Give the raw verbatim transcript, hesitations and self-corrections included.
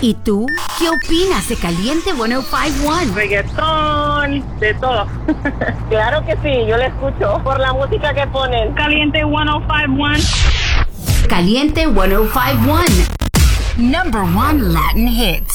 ¿Y tú qué opinas de Caliente ciento cincuenta y uno? Reggaetón, de todo. Claro que sí, yo le escucho por la música que ponen. Caliente ciento cincuenta y uno. Caliente ciento cincuenta y uno. Number one Latin hits.